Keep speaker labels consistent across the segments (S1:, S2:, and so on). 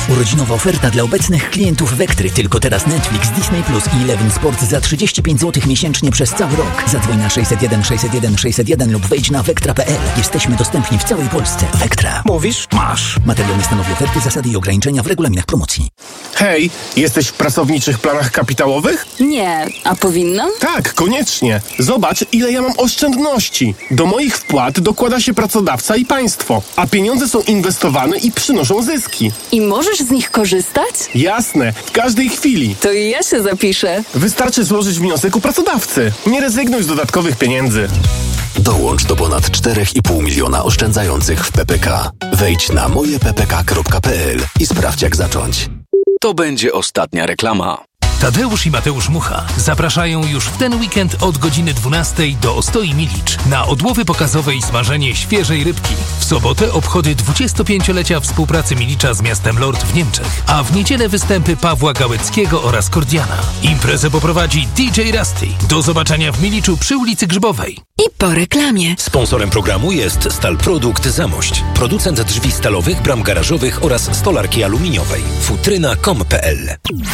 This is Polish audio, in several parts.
S1: Urodzinowa oferta dla obecnych klientów Vectry. Tylko teraz Netflix, Disney Plus i Eleven Sport za 35 zł miesięcznie przez cały rok. Zadzwoń na 601 601 601 lub wejdź na vectra.pl. Jesteśmy dostępni w całej Polsce. Vectra.
S2: Mówisz? Masz.
S1: Materiał nie stanowi oferty, zasady i ograniczenia w regulaminach promocji.
S2: Hej, jesteś w pracowniczych planach kapitałowych?
S3: Nie, a powinnam?
S2: Tak, koniecznie. Zobacz, ile ja mam oszczędności. Do moich wpłat dokłada się pracodawca i państwo, a pieniądze są inwestowane i przynoszą zyski.
S3: I możesz z nich korzystać?
S2: Jasne, w każdej chwili.
S3: To i ja się zapiszę.
S2: Wystarczy złożyć wniosek u pracodawcy. Nie rezygnuj z dodatkowych pieniędzy.
S4: Dołącz do ponad 4,5 miliona oszczędzających w PPK. Wejdź na mojeppk.pl i sprawdź, jak zacząć.
S5: To będzie ostatnia reklama.
S6: Tadeusz i Mateusz Mucha zapraszają już w ten weekend od godziny 12 do Ostoi Milicz na odłowy pokazowe i smażenie świeżej rybki. W sobotę obchody 25-lecia współpracy Milicza z miastem Lord w Niemczech, a w niedzielę występy Pawła Gałeckiego oraz Kordiana. Imprezę poprowadzi DJ Rusty. Do zobaczenia w Miliczu przy ulicy Grzybowej.
S7: I po reklamie.
S4: Sponsorem programu jest Stal Produkt Zamość, producent drzwi stalowych, bram garażowych oraz stolarki aluminiowej. Futryna.com.pl.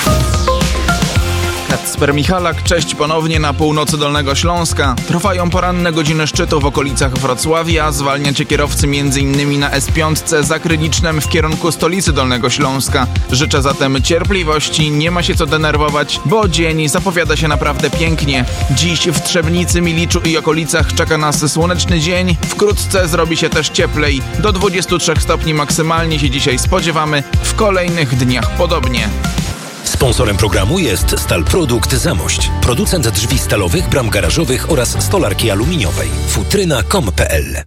S8: Kacper Michalak, cześć ponownie na północy Dolnego Śląska. Trwają poranne godziny szczytu w okolicach Wrocławia. Zwalniacie kierowcy m.in. na S5 za Krylicznem w kierunku stolicy Dolnego Śląska. Życzę zatem cierpliwości, nie ma się co denerwować, bo dzień zapowiada się naprawdę pięknie. Dziś w Trzebnicy, Miliczu i okolicach czeka nas słoneczny dzień. Wkrótce zrobi się też cieplej. Do 23 stopni maksymalnie się dzisiaj spodziewamy. W kolejnych dniach podobnie.
S4: Sponsorem programu jest Stal Produkt Zamość, producent drzwi stalowych, bram garażowych oraz stolarki aluminiowej. Futryna.com.pl.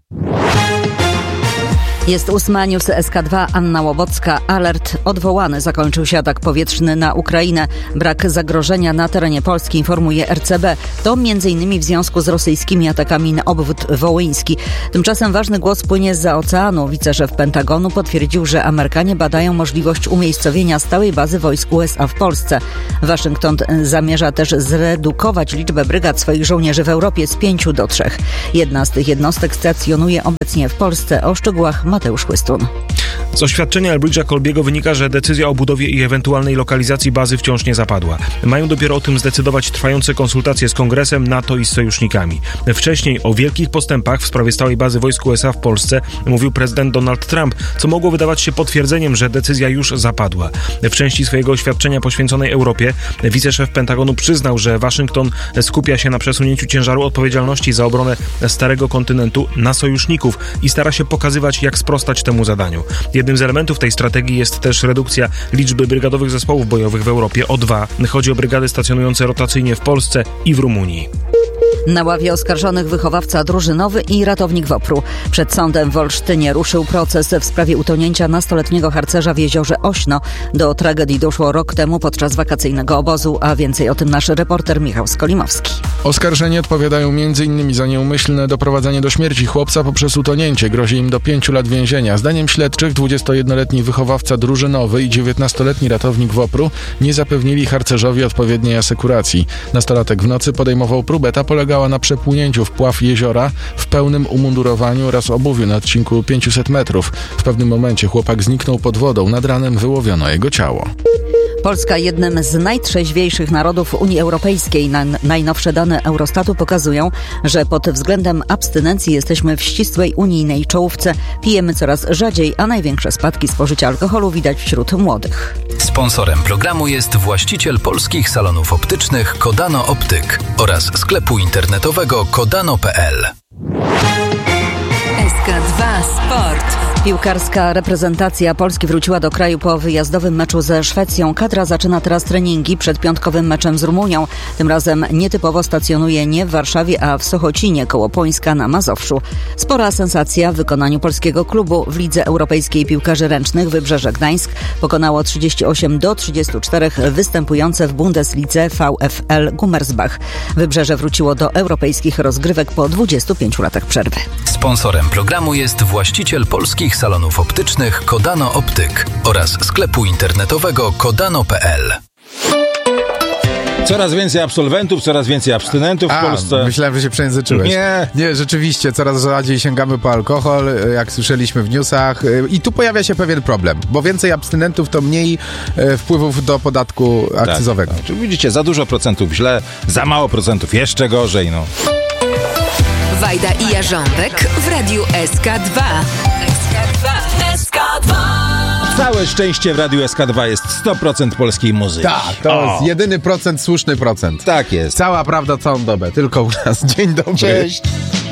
S9: Jest 8 news SK2, Anna Łobocka. Alert odwołany. Zakończył się atak powietrzny na Ukrainę. Brak zagrożenia na terenie Polski, informuje RCB. To m.in. w związku z rosyjskimi atakami na obwód wołyński. Tymczasem ważny głos płynie zza oceanu. Wiceszef Pentagonu potwierdził, że Amerykanie badają możliwość umiejscowienia stałej bazy wojsk USA w Polsce. Waszyngton zamierza też zredukować liczbę brygad swoich żołnierzy w Europie z 5 do 3. Jedna z tych jednostek stacjonuje obecnie w Polsce. O szczegółach Mateusz Chłystun.
S10: Z oświadczenia Elbridge'a Colbiego wynika, że decyzja o budowie i ewentualnej lokalizacji bazy wciąż nie zapadła. Mają dopiero o tym zdecydować trwające konsultacje z Kongresem, NATO i z sojusznikami. Wcześniej o wielkich postępach w sprawie stałej bazy wojsk USA w Polsce mówił prezydent Donald Trump, co mogło wydawać się potwierdzeniem, że decyzja już zapadła. W części swojego oświadczenia poświęconej Europie wiceszef Pentagonu przyznał, że Waszyngton skupia się na przesunięciu ciężaru odpowiedzialności za obronę starego kontynentu na sojuszników i stara się pokazywać, jak sprostać temu zadaniu. Jednym z elementów tej strategii jest też redukcja liczby brygadowych zespołów bojowych w Europie o 2. Chodzi o brygady stacjonujące rotacyjnie w Polsce i w Rumunii.
S9: Na ławie oskarżonych wychowawca drużynowy i ratownik WOPR-u. Przed sądem w Olsztynie ruszył proces w sprawie utonięcia nastoletniego harcerza w jeziorze Ośno. Do tragedii doszło rok temu podczas wakacyjnego obozu, a więcej o tym nasz reporter Michał Skolimowski.
S11: Oskarżeni odpowiadają m.in. za nieumyślne doprowadzenie do śmierci chłopca poprzez utonięcie. Grozi im do 5 lat więzienia. Zdaniem śledczych 21-letni wychowawca drużynowy i 19-letni ratownik WOPR-u nie zapewnili harcerzowi odpowiedniej asekuracji. Nastolatek w nocy podejmował próbę, ta polegała na przepłynięciu wpław jeziora w pełnym umundurowaniu oraz obuwiu na odcinku 500 metrów. W pewnym momencie chłopak zniknął pod wodą. Nad ranem wyłowiono jego ciało.
S9: Polska jednym z najtrzeźwiejszych narodów Unii Europejskiej. Najnowsze dane Eurostatu pokazują, że pod względem abstynencji jesteśmy w ścisłej unijnej czołówce. Pijemy coraz rzadziej, a największe spadki spożycia alkoholu widać wśród młodych.
S5: Sponsorem programu jest właściciel polskich salonów optycznych Kodano Optyk oraz sklepu internetowego kodano.pl.
S7: SK2 Sport.
S9: Piłkarska reprezentacja Polski wróciła do kraju po wyjazdowym meczu ze Szwecją. Kadra zaczyna teraz treningi przed piątkowym meczem z Rumunią. Tym razem nietypowo stacjonuje nie w Warszawie, a w Sochocinie koło Pońska na Mazowszu. Spora sensacja w wykonaniu polskiego klubu. W Lidze Europejskiej Piłkarzy Ręcznych Wybrzeże Gdańsk pokonało 38-34 występujące w Bundeslidze VfL Gummersbach. Wybrzeże wróciło do europejskich rozgrywek po 25 latach przerwy.
S5: Sponsorem programu jest właściciel polskich salonów optycznych Kodano Optyk oraz sklepu internetowego kodano.pl.
S12: Coraz więcej absolwentów, coraz więcej abstynentów w Polsce.
S13: Myślałem, że się przejęzyczyłeś. Nie, rzeczywiście, coraz rzadziej sięgamy po alkohol, jak słyszeliśmy w newsach. I tu pojawia się pewien problem, bo więcej abstynentów to mniej wpływów do podatku akcyzowego.
S12: Tak. Widzicie, za dużo procentów źle, za mało procentów jeszcze gorzej, no.
S7: Wajda i Jarząbek w Radiu SK2. SK2.
S12: Całe szczęście w Radiu SK2 jest 100% polskiej muzyki.
S13: Tak, to jest jedyny procent, słuszny procent.
S12: Tak jest.
S13: Cała prawda, całą dobę, tylko u nas. Dzień dobry.
S12: Cześć.